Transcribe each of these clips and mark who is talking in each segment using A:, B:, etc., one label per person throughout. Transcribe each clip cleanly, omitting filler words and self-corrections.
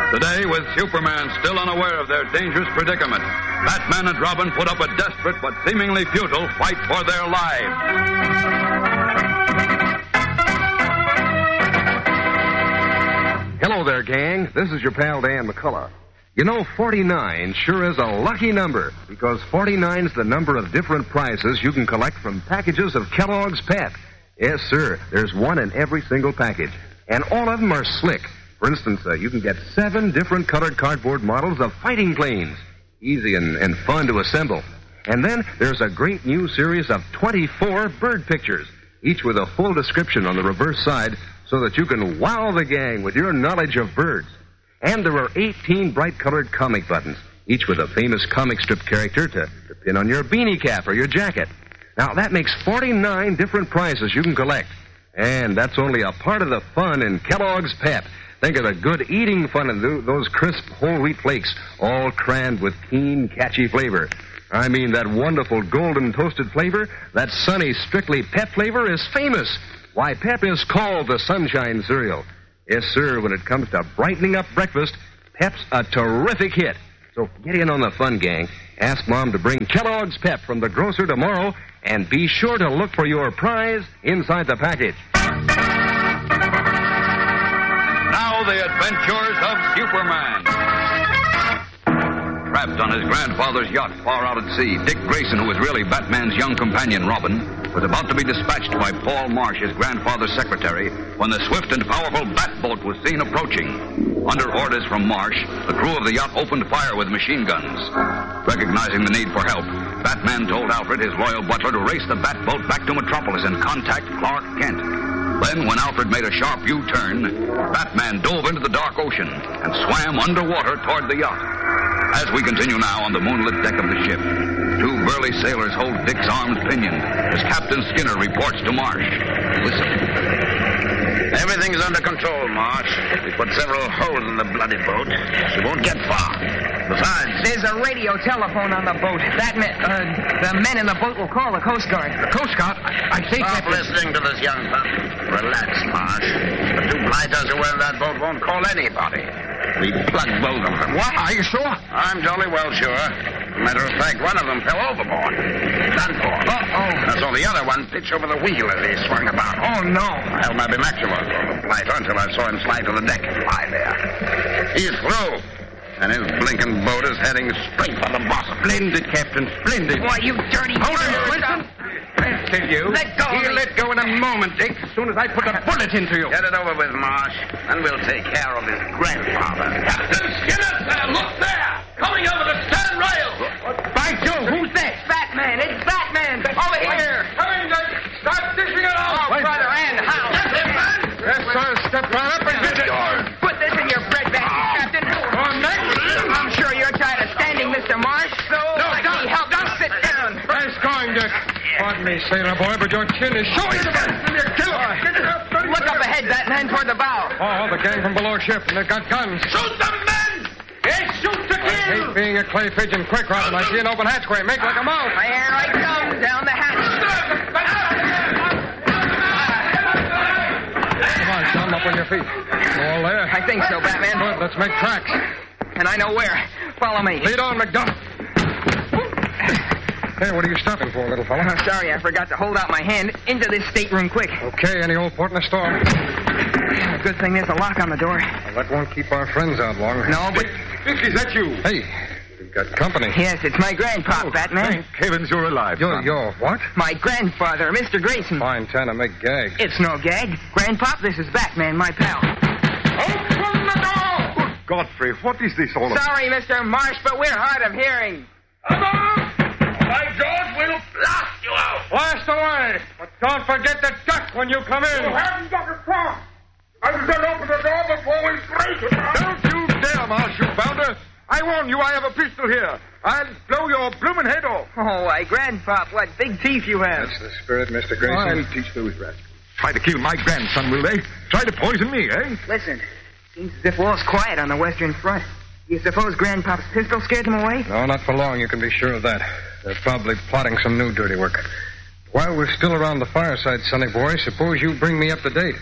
A: Today, with Superman still unaware of their dangerous predicament, Batman and Robin put up a desperate but seemingly futile fight for their lives.
B: Hello there, gang. This is your pal Dan McCullough. You know, 49 sure is a lucky number, because 49's the number of different prizes you can collect from packages of Kellogg's Pep. Yes, sir. There's one in every single package. And all of them are slick. For instance, you can get 7 different colored cardboard models of fighting planes. Easy and fun to assemble. And then there's a great new series of 24 bird pictures, each with a full description on the reverse side, so that you can wow the gang with your knowledge of birds. And there are 18 bright-colored comic buttons, each with a famous comic strip character to pin on your beanie cap or your jacket. Now, that makes 49 different prizes you can collect. And that's only a part of the fun in Kellogg's Pep. Think of the good eating fun in those crisp whole wheat flakes, all crammed with keen, catchy flavor. I mean, that wonderful golden toasted flavor, that sunny, strictly Pep flavor is famous. Why, Pep is called the Sunshine Cereal. Yes, sir, when it comes to brightening up breakfast, Pep's a terrific hit. So get in on the fun, gang. Ask Mom to bring Kellogg's Pep from the grocer tomorrow, and be sure to look for your prize inside the package.
A: Now the adventures of Superman. Trapped on his grandfather's yacht far out at sea, Dick Grayson, who was really Batman's young companion, Robin, was about to be dispatched by Paul Marsh, his grandfather's secretary, when the swift and powerful Batboat was seen approaching. Under orders from Marsh, the crew of the yacht opened fire with machine guns. Recognizing the need for help, Batman told Alfred, his loyal butler, to race the Batboat back to Metropolis and contact Clark Kent. Then, when Alfred made a sharp U-turn, Batman dove into the dark ocean and swam underwater toward the yacht. As we continue now on the moonlit deck of the ship, 2 burly sailors hold Dick's arms pinioned as Captain Skinner reports to Marsh. Listen.
C: Everything's under control, Marsh. We put several holes in the bloody boat. She won't get far. Besides...
D: There's a radio telephone on the boat. The men in the boat will call the Coast Guard.
B: The Coast Guard? I say...
C: Stop listening to this young pup. Relax, Marsh. The 2 blighters who were in that boat won't call anybody. We plugged both of them.
B: What? Are you sure?
C: I'm jolly well sure. Matter of fact, one of them fell overboard. Done for.
D: Uh-oh.
C: I saw the other one pitch over the wheel as he swung about.
D: Oh, no.
C: I held my binoculars on the blighter until I saw him slide to the deck and lie there. He's through. And his blinking boat is heading straight for the bottom.
B: Splendid, Captain, splendid.
D: Why, you dirty...
B: Hold it, Winston. I'll kill you.
D: Let go.
B: He'll let go in a moment, Dick, as soon as I put a bullet into you.
C: Get it over with, Marsh, and we'll take care of his grandfather.
A: Captain Skinner, sir, look there! Coming over the stern rail!
B: By Jove, who's that?
D: Batman! It's Batman! Over here!
A: Coming, Dick! Start dishing it out!
D: Oh, brother, and how?
B: Yes, sir. Step right up and get it.
D: Put this in your bread basket, Captain. I'm sure you're tired of standing, Mr. Marsh, so don't help. Don't sit down.
B: Nice going, Dick. Pardon me, sailor boy, but your chin is showing.
D: Look up ahead, Batman, toward the bow.
B: Oh, the gang from below ship, and they've got guns.
A: Shoot them, men! Yes, shoot to
B: I hate being a clay pigeon quick, Robin. I see an open hatchway. Make like a mouth.
D: Here I come, down the hatch.
B: Come on, son, up on your feet. All there.
D: I think so, Batman.
B: Good, let's make tracks.
D: And I know where. Follow me.
B: Lead on, McDuff. Hey, what are you stopping for, little fella?
D: Oh, sorry, I forgot to hold out my hand. Into this stateroom, quick.
B: Okay, any old port in the storm.
D: Good thing there's a lock on the door.
B: Well, that won't keep our friends out long.
D: No, but...
B: Dick, is that you? Hey, you've got company.
D: Yes, it's my grandpa, Batman.
B: Thank heavens you're alive, You're what?
D: My grandfather, Mr. Grayson.
B: Fine time to make gags.
D: It's no gag. Grandpop, this is Batman, my pal.
B: Open the door! Good Godfrey, what is this all about?
D: Sorry, Mr. Marsh, but we're hard of hearing.
A: By George, we'll blast you out!
B: Blast away! But don't forget to duck when you come in.
A: You haven't got a car! I'm going to open the door before we break it!
B: Don't you dare, Marsh, you bounder! I warn you, I have a pistol here. I'll blow your bloomin' head off.
D: Oh, why, Grandpop, what big teeth you have.
B: That's the spirit, Mr. Grayson.
E: I'll teach those rascals. Try to kill my grandson, will they? Try to poison me, eh?
D: Listen, seems as if all's quiet on the Western Front. You suppose Grandpop's pistol scared them away?
B: No, not for long, you can be sure of that. They're probably plotting some new dirty work. While we're still around the fireside, sonny boy, suppose you bring me up to date.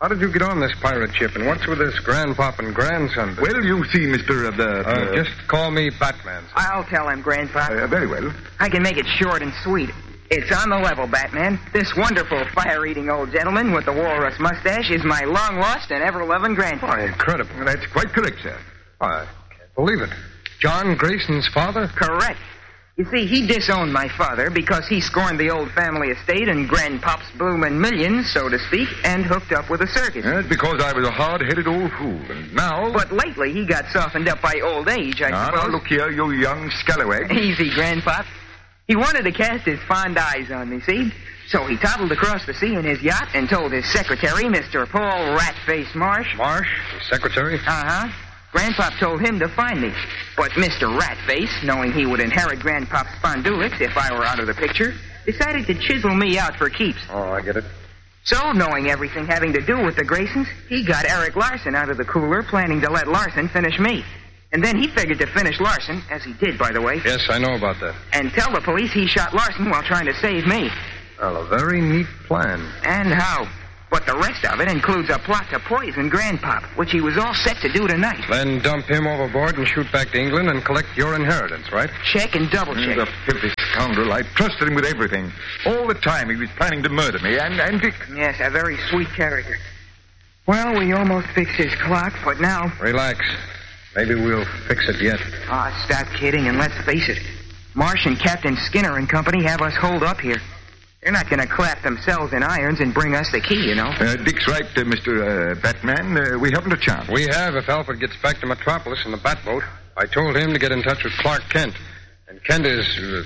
F: How did you get on this pirate ship, and what's with this grandpop and grandson?
E: Well, you see, Mr.
F: Just call me Batman, sir.
D: I'll tell him, Grandpa.
E: Very well.
D: I can make it short and sweet. It's on the level, Batman. This wonderful fire-eating old gentleman with the walrus mustache is my long-lost and ever-loving grandpa.
F: Why, incredible.
E: That's quite correct, sir.
F: I can't believe it. John Grayson's father?
D: Correct. You see, he disowned my father because he scorned the old family estate and Grandpop's bloomin' millions, so to speak, and hooked up with a circus.
E: That's because I was a hard-headed old fool, and now...
D: But lately, he got softened up by old age, I suppose.
E: Now, look here, you young scallywag.
D: Easy, Grandpop. He wanted to cast his fond eyes on me, see? So he toddled across the sea in his yacht and told his secretary, Mr. Paul Ratface Marsh.
F: Marsh? His secretary?
D: Uh-huh. Grandpop told him to find me. But Mr. Ratface, knowing he would inherit Grandpop's spondulix if I were out of the picture, decided to chisel me out for keeps.
F: Oh, I get it.
D: So, knowing everything having to do with the Graysons, he got Eric Larson out of the cooler, planning to let Larson finish me. And then he figured to finish Larson, as he did, by the way.
F: Yes, I know about that.
D: And tell the police he shot Larson while trying to save me.
F: Well, a very neat plan.
D: And how? But the rest of it includes a plot to poison Grandpop, which he was all set to do tonight.
F: Then dump him overboard and shoot back to England and collect your inheritance, right?
D: Check and double check.
E: The filthy scoundrel. I trusted him with everything. All the time he was planning to murder me, and Dick...
D: Yes, a very sweet character. Well, we almost fixed his clock, but now...
F: Relax. Maybe we'll fix it yet.
D: Ah, stop kidding and let's face it. Marsh and Captain Skinner and company have us holed up here. They're not going to clap themselves in irons and bring us the key, you know.
E: Dick's right, Mr. Batman. We haven't a chance.
F: We have if Alfred gets back to Metropolis in the Batboat. I told him to get in touch with Clark Kent. And Kent is,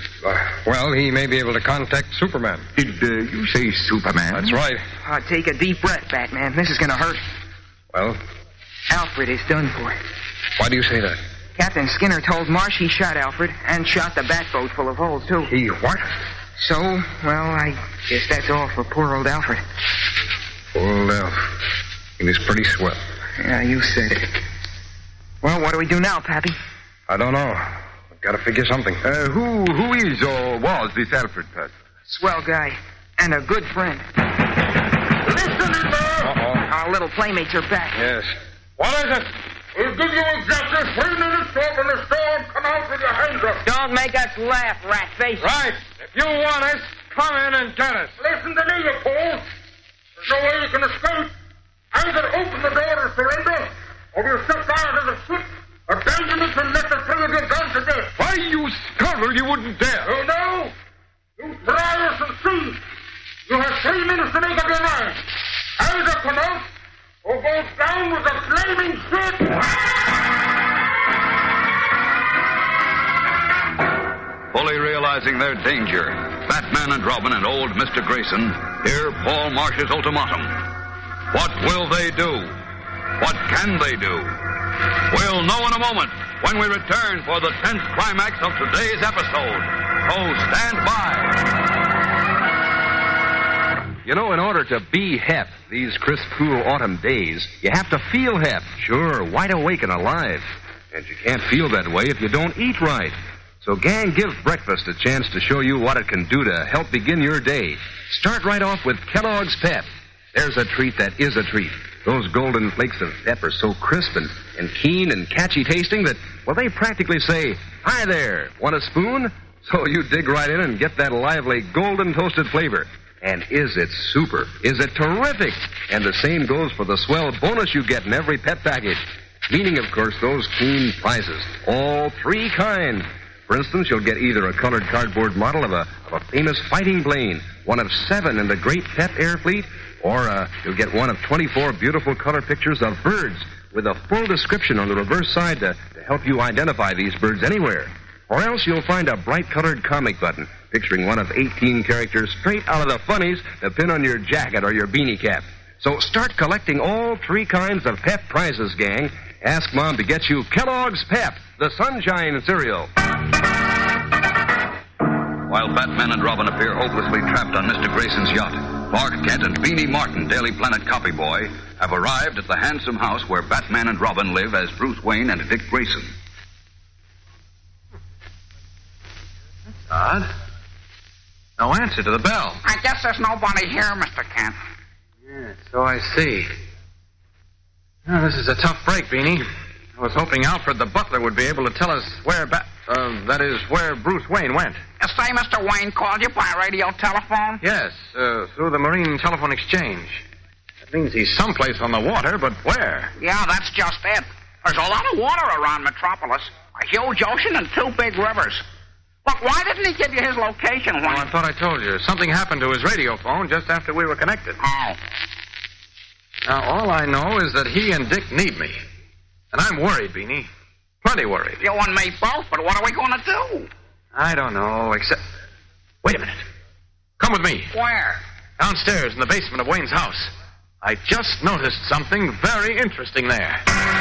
F: well, he may be able to contact Superman.
E: Did you say Superman?
F: That's right.
D: Take a deep breath, Batman. This is going to hurt.
F: Well?
D: Alfred is done for.
F: Why do you say that?
D: Captain Skinner told Marsh he shot Alfred and shot the Batboat full of holes, too.
F: He what?
D: So, well, I guess that's all for poor old Alfred.
F: Poor old Alf. He was pretty swell.
D: Yeah, you said it. Well, what do we do now, Pappy?
F: I don't know. I've got to figure something.
E: Who is or was this Alfred person?
D: Swell guy. And a good friend.
C: Listen,
F: Uh-oh.
D: Our little playmates are back.
F: Yes.
C: What is it? We'll give you exactly 3 minutes to open the store and come out with your hands up.
D: Don't make us laugh, Ratface.
F: Right. If you want us, come in and get us.
C: Listen to me, you fool. There's no way you can escape. Either open the door and surrender, or we'll set fire to the ship, abandon it, and let the 3 of you burn to death.
E: Why, you scoundrel, you wouldn't dare.
C: Oh, no? You try us and see. You have 3 minutes to make up your mind. Either come out, or go down with a flaming ship.
A: Fully realizing their danger, Batman and Robin and old Mr. Grayson hear Paul Marsh's ultimatum. What will they do? What can they do? We'll know in a moment when we return for the tense climax of today's episode. So stand by.
B: You know, in order to be hep these crisp, cool autumn days, you have to feel hep. Sure, wide awake and alive. And you can't feel that way if you don't eat right. So, gang, give breakfast a chance to show you what it can do to help begin your day. Start right off with Kellogg's Pep. There's a treat that is a treat. Those golden flakes of pep are so crisp and keen and catchy tasting that, well, they practically say, "Hi there, want a spoon?" So you dig right in and get that lively golden toasted flavor. And is it super? Is it terrific? And the same goes for the swell bonus you get in every pep package. Meaning, of course, those keen prizes. All 3 kinds. For instance, you'll get either a colored cardboard model of a famous fighting plane, one of 7 in the great Pep Air Fleet, or you'll get one of 24 beautiful color pictures of birds with a full description on the reverse side to help you identify these birds anywhere. Or else you'll find a bright-colored comic button picturing one of 18 characters straight out of the funnies to pin on your jacket or your beanie cap. So start collecting all 3 kinds of Pep prizes, gang. Ask Mom to get you Kellogg's Pep, the Sunshine cereal.
A: While Batman and Robin appear hopelessly trapped on Mr. Grayson's yacht, Clark Kent and Beanie Martin, Daily Planet copy boy, have arrived at the handsome house where Batman and Robin live as Bruce Wayne and Dick Grayson.
G: Odd. No answer to the bell.
C: I guess there's nobody here, Mr. Kent.
G: Yeah, so I see.
F: Well, this is a tough break, Beanie. I was hoping Alfred the butler would be able to tell us where where Bruce Wayne went.
G: You say Mr. Wayne called you by radio telephone?
F: Yes, through the Marine Telephone Exchange. That means he's someplace on the water, but where?
G: Yeah, that's just it. There's a lot of water around Metropolis. A huge ocean and 2 big rivers. Look, why didn't he give you his location, Wayne?
F: Oh, I thought I told you. Something happened to his radio phone just after we were connected.
G: Oh.
F: Now, all I know is that he and Dick need me. And I'm worried, Beanie. Plenty worried.
G: You and me both, but what are we going to do?
F: I don't know, except... Wait a minute. Come with me.
G: Where?
F: Downstairs in the basement of Wayne's house. I just noticed something very interesting there.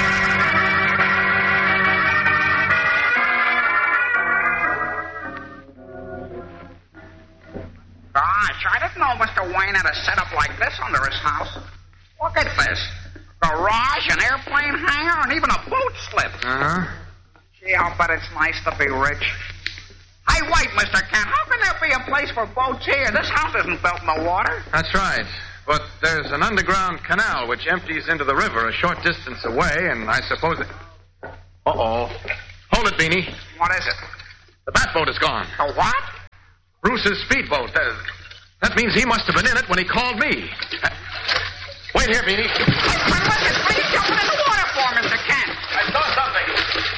G: Gosh, I didn't know Mr. Wayne had a setup like this under his house. Look at this. Garage, an airplane hangar, and even a boat slip.
F: Uh-huh.
G: Gee, I'll bet it's nice to be rich. Hey, wait, Mr. Kent. How can there be a place for boats here? This house isn't built in the water.
F: That's right. But there's an underground canal which empties into the river a short distance away, and I suppose it... Uh-oh. Hold it, Beanie.
G: What is it?
F: The bat boat is gone.
G: The what?
F: Bruce's speedboat. That means he must have been in it when he called me. Wait here, Beanie.
G: Hey, listen, please jumping in the water for Mr. Kent.
F: I saw something.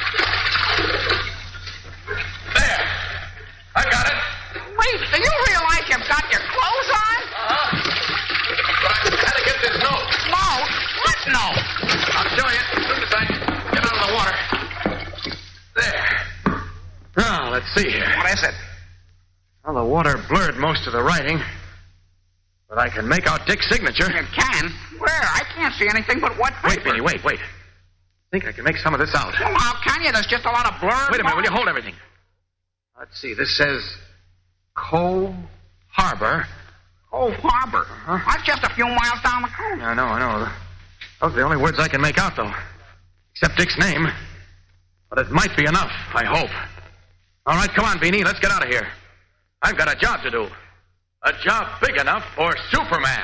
F: There. I got it.
G: Wait, do you realize you've got your clothes on?
F: How to get this note?
G: Note? What note?
F: I'll show you as soon as I get out of the water. There. Now, let's see here.
G: What is it?
F: Well, the water blurred most of the writing, but I can make out Dick's signature.
G: You can? Where? I can't see anything but wet paper.
F: Wait, Beanie, wait. I think I can make some of this out.
G: Well, how can you? There's just a lot of blurred...
F: Wait a minute, will you hold everything? Let's see, this says Cove Harbor.
G: Cove Harbor? Uh-huh. That's just a few miles down the coast.
F: I know. Those are the only words I can make out, though. Except Dick's name. But it might be enough, I hope. All right, come on, Beanie, let's get out of here. I've got a job to do. A job big enough for Superman.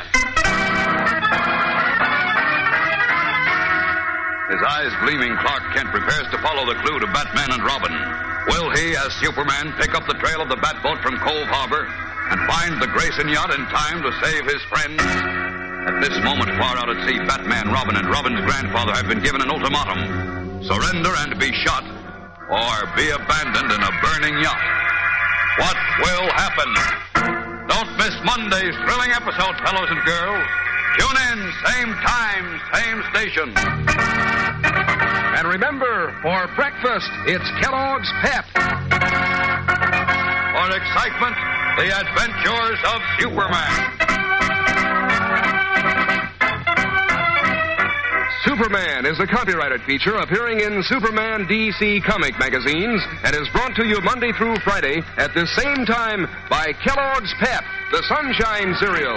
A: His eyes gleaming, Clark Kent prepares to follow the clue to Batman and Robin. Will he, as Superman, pick up the trail of the Batboat from Cove Harbor and find the Grayson yacht in time to save his friends? At this moment, far out at sea, Batman, Robin, and Robin's grandfather have been given an ultimatum. Surrender and be shot, or be abandoned in a burning yacht. What will happen? Don't miss Monday's thrilling episode, fellows and girls. Tune in, same time, same station.
B: And remember, for breakfast, it's Kellogg's Pep.
A: For excitement, the adventures of Superman.
B: Superman is a copyrighted feature appearing in Superman DC comic magazines and is brought to you Monday through Friday at the same time by Kellogg's Pep, the Sunshine Cereal.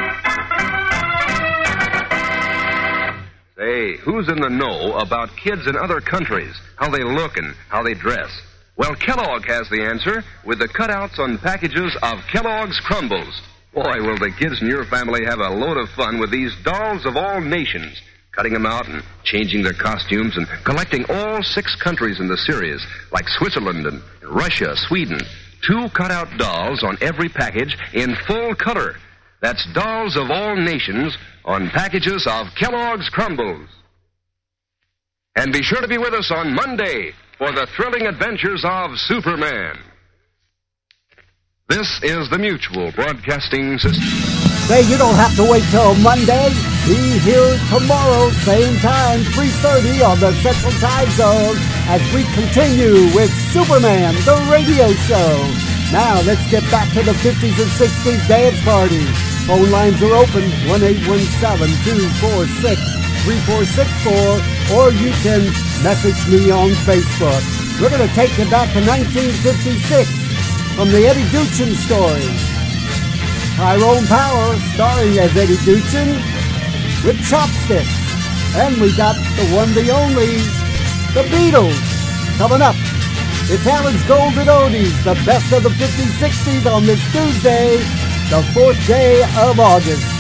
B: Say, who's in the know about kids in other countries, how they look and how they dress? Well, Kellogg has the answer with the cutouts on packages of Kellogg's Crumbles. Boy, will the kids in your family have a load of fun with these dolls of all nations. Cutting them out and changing their costumes and collecting all 6 countries in the series, like Switzerland and Russia, Sweden. 2 cutout dolls on every package in full color. That's dolls of all nations on packages of Kellogg's Crumbles. And be sure to be with us on Monday for the thrilling adventures of Superman. This is the Mutual Broadcasting System.
H: Say, you don't have to wait till Monday. Be here tomorrow, same time, 3:30 on the Central Time Zone as we continue with Superman, the radio show. Now, let's get back to the 50s and 60s dance party. Phone lines are open, 1-817-246-3464, or you can message me on Facebook. We're going to take you back to 1956 from the Eddie Duchin story. Tyrone Power, starring as Eddie Duchin, with chopsticks. And we got the one, the only, the Beatles, coming up. It's Alan's Golden Oldies, the best of the 50s, 60s on this Tuesday, the 4th day of August.